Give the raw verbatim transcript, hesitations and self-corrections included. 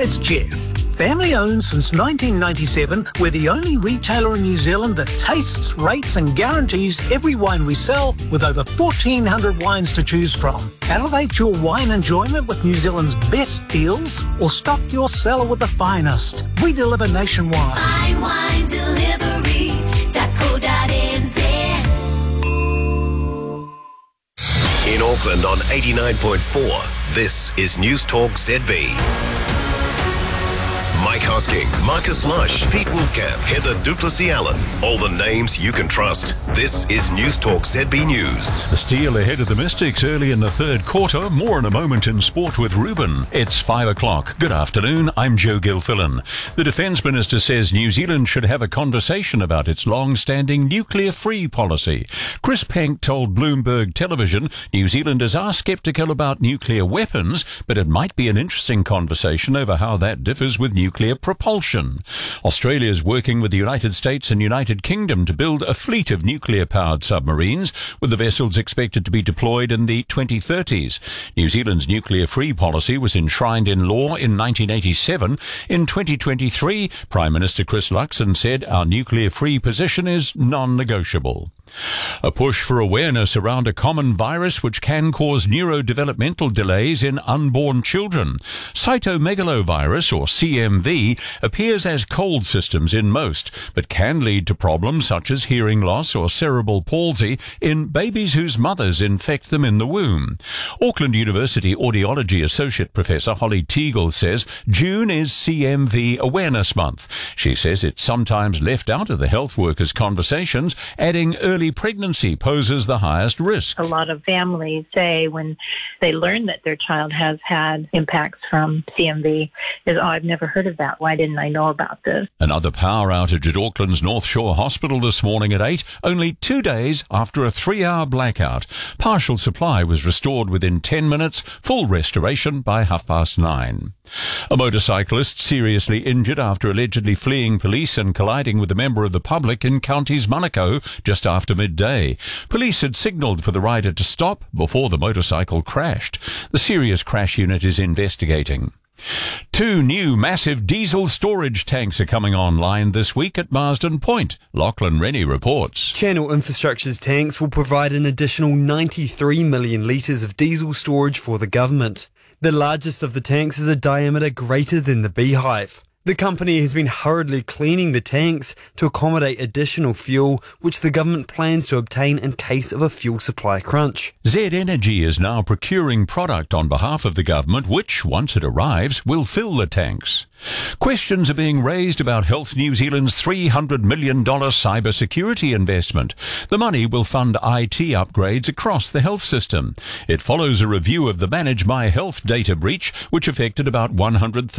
it's Jeff. Family owned since nineteen ninety-seven, we're the only retailer in New Zealand that tastes, rates and guarantees every wine we sell with over fourteen hundred wines to choose from. Elevate your wine enjoyment with New Zealand's best deals or stock your cellar with the finest. We deliver nationwide. Fine wine delivery dot co dot n z. In Auckland on eighty-nine point four, this is News Talk Z B. Mike Hosking, Marcus Lush, Pete Wolfcamp, Heather Duplessis-Allen. All the names you can trust. This is News Talk Z B News. The Steel ahead of the Mystics early in the third quarter. More in a moment in sport with Ruben. It's five o'clock. Good afternoon. I'm Joe Gilfillan. The Defence Minister says New Zealand should have a conversation about its long-standing nuclear-free policy. Chris Penk told Bloomberg Television New Zealanders are sceptical about nuclear weapons, but it might be an interesting conversation over how that differs with nuclear Nuclear propulsion. Australia is working with the United States and United Kingdom to build a fleet of nuclear-powered submarines, with the vessels expected to be deployed in the twenty thirties. New Zealand's nuclear-free policy was enshrined in law in nineteen eighty-seven. In twenty twenty-three, Prime Minister Chris Luxon said our nuclear-free position is non-negotiable. A push for awareness around a common virus which can cause neurodevelopmental delays in unborn children. Cytomegalovirus, or C M V, appears as cold systems in most, but can lead to problems such as hearing loss or cerebral palsy in babies whose mothers infect them in the womb. Auckland University Audiology Associate Professor Holly Teagle says June is C M V Awareness Month. She says it's sometimes left out of the health workers' conversations, adding early pregnancy poses the highest risk. A lot of families say when they learn that their child has had impacts from C M V is, oh, I've never heard of that. Why didn't I know about this? Another power outage at Auckland's North Shore Hospital this morning at eight, only two days after a three-hour blackout. Partial supply was restored within ten minutes, full restoration by half past nine. A motorcyclist seriously injured after allegedly fleeing police and colliding with a member of the public in Counties Manukau just after midday. Police had signalled for the rider to stop before the motorcycle crashed. The serious crash unit is investigating. Two new massive diesel storage tanks are coming online this week at Marsden Point. Lachlan Rennie reports. Channel Infrastructure's tanks will provide an additional ninety-three million litres of diesel storage for the government. The largest of the tanks is a diameter greater than the Beehive. The company has been hurriedly cleaning the tanks to accommodate additional fuel, which the government plans to obtain in case of a fuel supply crunch. Z Energy is now procuring product on behalf of the government, which, once it arrives, will fill the tanks. Questions are being raised about Health New Zealand's three hundred million dollars cybersecurity investment. The money will fund I T upgrades across the health system. It follows a review of the Manage My Health data breach, which affected about one hundred